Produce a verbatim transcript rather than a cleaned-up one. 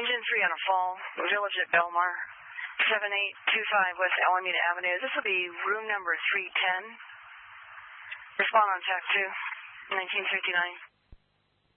Engine three on a fall, Village at Belmar, seven eight two five West Alameda Avenue. This will be room number three ten. Respond on T A C two, nineteen fifty-nine.